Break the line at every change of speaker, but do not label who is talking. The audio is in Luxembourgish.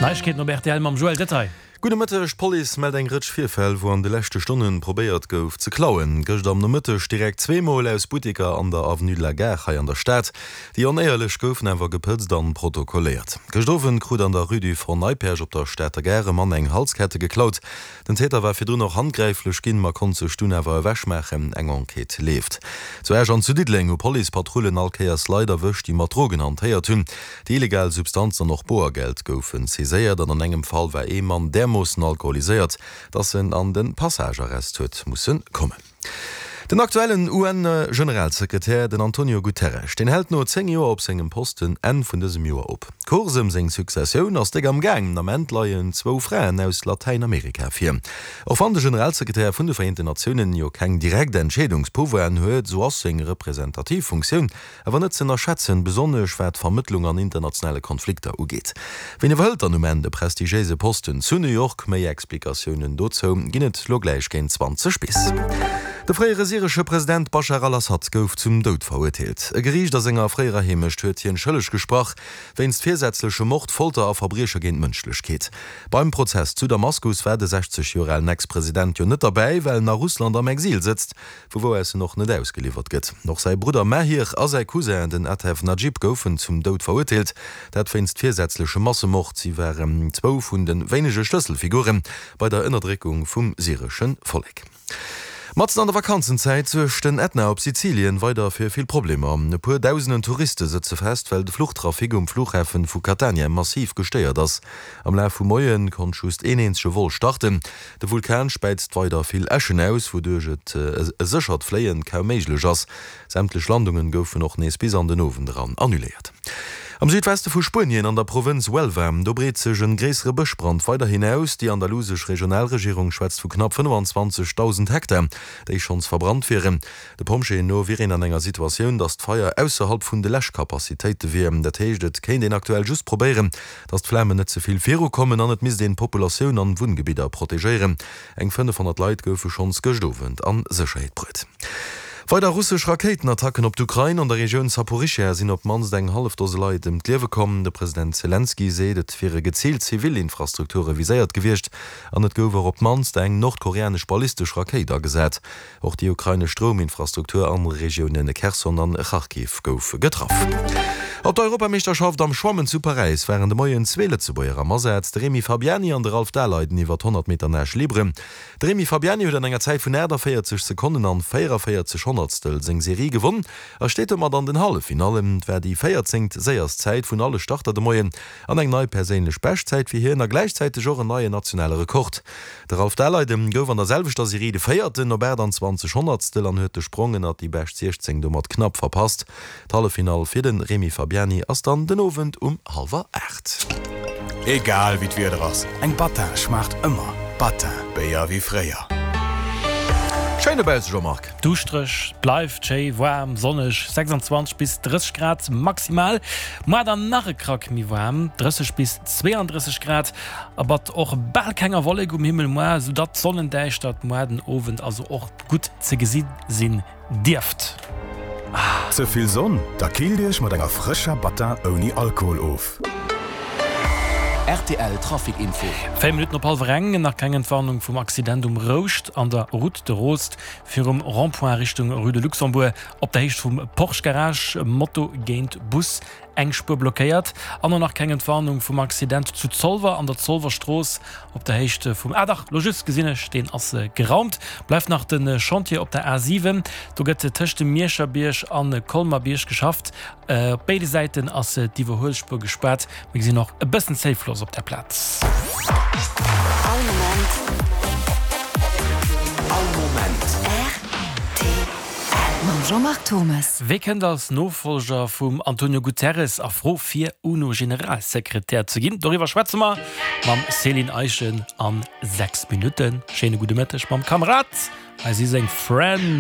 Neuigkeiten über RTL am Joel Detail.
Gute Mittag, Police meldet ein Ritsch Vierfall, wo an die letzten Stunden probiert gouf zu klauen. Gestern am Mittag direkt zweimal aus Boutiker an der Avenue de la Gare an der Stadt. Die unehrlich goufen einfach geputzt dann protokolliert. Gestoffen krut an der Rue du Front Neuperge op der Städter Gare Mann eng Halskette geklaut. Den Täter war für du noch handgreiflich gin, man konnte Stunden aber wäschmechen eng Enquete lebt. Zuerst an zu Diedling, wo Policepatrouillen Alkeers leider wischt die Matrogen hantiert hun. Die illegale Substanzen noch Boergeld goufen. Sie sehen, dass an engem Fall war Mann der mussssen alkoholisiert, dat se an den Passagerarrest huet mussssen kommen. Den aktuellen UN-Generalsekretär den Antonio Guterres, den hält no 10 Joer op segem Posten en vun diesem Joer op. Kursem seg Successioun ass deg am Gang am Endleien 2 Fraen aus Lateinamerika fir. Auf an de Generalsekretär vun de Vereinten Nationen jo keng direkt Entschädungspower en huet so ass seg Repräsentativfunktionun, awer net zen erschätzen besonnech wär d'Vermittlung an internationale Konflikte ugeet. Wenn e wëlt an de prestigéise Posten zu New York méi Explikationen dozo ginnet lo gleich géint 20 bis. Der freie syrische Präsident Bashar al-Assad gouf zum Tod verurteilt. E Gericht der Sänger freier Hemisch huet hien schëllech gesproch, wennst viersätzliche Mord, Folter a Verbrecher géint Mënschlechkeet. Beim Prozess zu Damaskus war de 60-jährigen Ex-Präsident jo net dabei, weil nach Russland am Exil sitzt, wo er se noch net ausgeliefert gëtt. Noch sei Bruder Mahir a sei Cousin den Atef Najib goufen zum Tod verurteilt. Dat wennst viersätzliche Massemord, sie wären 2 vun den wenige Schlüsselfiguren bei der Innerdrückung vum syrischen Volk. Matzen an der Vakanzenzeit zwischen Ätna op Sizilien weiter fir viel Probleme. Ne puer tausenden Touristen sitze fest, weil de Fluchttrafik Flughäfen vu Catania massiv gesteiert ass. Am Lauf vu Moien kon schust enensche Wol starten. De Vulkan speizt weiter viel Äschen aus, wodurch et sichert Fleien kaum meiglech ass. Sämtlich Landungen goufen noch nees bis an den Ofen dran annulliert. Am Südweste vu Spanien an der Provinz Huelva, do breet sech een gräsere Bëschbrand weiter hinaus. Die andalusisch Regionalregierung schwätzt vu knapp 25.000 Hektar, déi schons verbrannt wären. De Pomsche no wirin an enger Situationun, dat d'Feier ausserhalb vun de Lächkapazitéite wieem. Dat heißt, kein den aktuell just probieren, dat d'Flämmen net zuviel Vero kommen an net mis den Populationun an Wundgebieter protegéieren. Eng 500 Leiit goufe schons gestowen an Sicherheit brett. Weiter russsisch Raketenattacken op d'Ukraine an der Region Saporischschia sinn op mans deng halfdose Leiit dem Klewe kommen. De Präsident Zelensky sedet fir gezielt Zivilinfrastrukture viséiert gewircht, an net gower op mans eng nordkoreanisch ballistisch Raketer gesät. Auch die Ukraine Strominfrastruktur an Regionen Kherson an Kharkiv gouf getroffen. Op der Europameisterschaft am Schwammen zu Paris wären de Moien Zwele zu beier Masäz Remi Fabiani an der Ralf Daleiden iwwer 100 Meter Näsch libre. Remi Fabiani huet an enger Zeit vun 40 Sekunden an 44 Hundertstel seng Serie gewonnen. Steht mat an den Hallefinalem, wär die 14. Säierszeit vun alle Starter de Moien an eng neu perélech Bestzeit wie hier der gleichzeitig jo neue nationale Rekord. Der Ralf Daleiden gouf an derselbeter Serie de 4. Nobel an 20 Hundertstel an huet Sprongen hat die Best 16 mat knapp verpasst. Hallefinal fir den Remi Fabiani ass dann den Owen 7:30.
Egal wie wir dras. Eng Batin schmacht immer. Batin, beier wie freier.
Scheine bei Jean-Marc.
Dustrich, bleibt schön warm, sonnig, 26 bis 30 Grad maximal. Mal dann nachher krack mi warm, 30 bis 32 Grad. Aber auch bald keine Wolke um Himmel mehr, sodass Sonnendeichstadt morgen Abend also auch gut zu gesehen sein dürft.
Zu viel Sonne, da killt dich mit einer frischer Batin ohne Alkohol auf.
RTL Trafikinfo.
5 Minuten op Palverrengen nach keine Entwarnung vom Accident Rocht an der Route de Rost für Rond-Point Richtung Rue de Luxembourg op der Hecht vom Porsche Garage Motto geint Bus engspur blockiert. An nach keine Entwarnung vom Accident zu Zollver an der Zollverstraße op der Hecht vom Erdach Logis gesinne stehen as geraumt. Bleibt nach den Chantier op der A7. Du gëtt Techte Mierscherbiersch an Kolmerbiersch geschafft. Beide Seiten as die Verholspur gesperrt. Wir sind noch ein bisschen safe auf der Platz.
All Moment. RTL. Jean-Marc Thomas.
Wir kennen als Nachfolger vom Antonio Guterres a froh 4 UNO-Generalsekretär zu gehen. Darüber schwätzen wir mit Celine Eichen an 6 Minuten. Schöne gute Mittag beim Kamerad. Sie sind Friend.